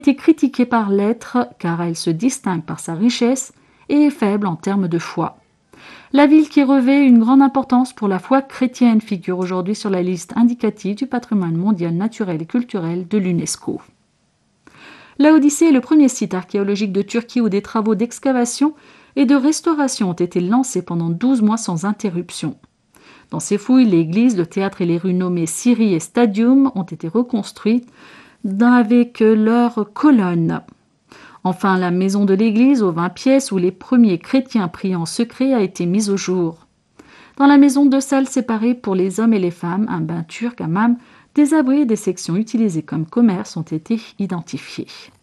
été critiquée par l'être car elle se distingue par sa richesse et est faible en termes de foi. La ville qui revêt une grande importance pour la foi chrétienne figure aujourd'hui sur la liste indicative du patrimoine mondial naturel et culturel de l'UNESCO. Laodicée est le premier site archéologique de Turquie où des travaux d'excavation et de restauration ont été lancés pendant 12 mois sans interruption. Dans ces fouilles, l'église, le théâtre et les rues nommées Syrie et Stadium ont été reconstruites avec leurs colonnes. Enfin, la maison de l'église aux 20 pièces où les premiers chrétiens priaient en secret a été mise au jour. Dans la maison, 2 salles séparées pour les hommes et les femmes, un bain turc, hammam, des abris et des sections utilisées comme commerce ont été identifiés.